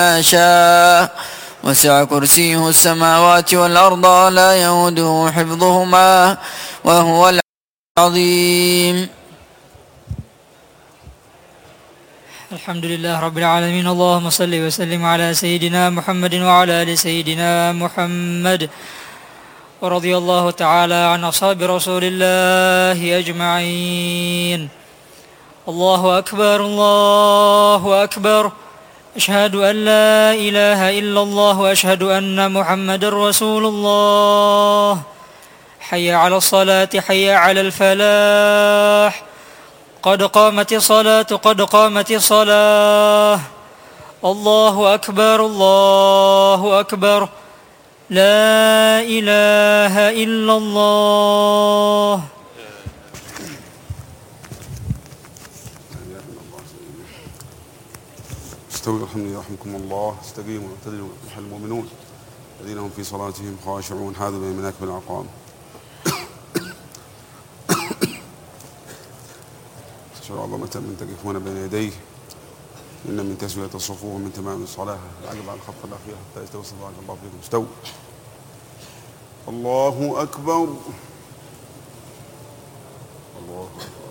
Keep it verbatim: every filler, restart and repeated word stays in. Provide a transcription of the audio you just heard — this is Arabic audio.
ما شاء وسع كرسيه السماوات والأرض لا يئوده حفظهما وهو العلي العظيم. الحمد لله رب العالمين. اللهم صل وسلم على سيدنا محمد وعلى آل سيدنا محمد، ورضي الله تعالى عن أصحاب رسول الله أجمعين. الله أكبر الله أكبر، أشهد أن لا إله إلا الله وأشهد أن محمد رسول الله. حي على الصلاة حي على الفلاح، قد قامت الصلاة قد قامت الصلاة. الله أكبر الله أكبر، لا إله إلا الله. استووا الحمد يرحمكم الله، استقيموا واعتدلوا أيها المؤمنون الذين هم في صلاتهم خاشعون، هذا من مناكب العقام. أشهد عظمة من تقفون بين يديه، إن من تسوية الصفوف ومن تمام الصلاة العقب على الخط الأخير حتى يستوي الصف. الله فيكم استووا. الله أكبر الله أكبر.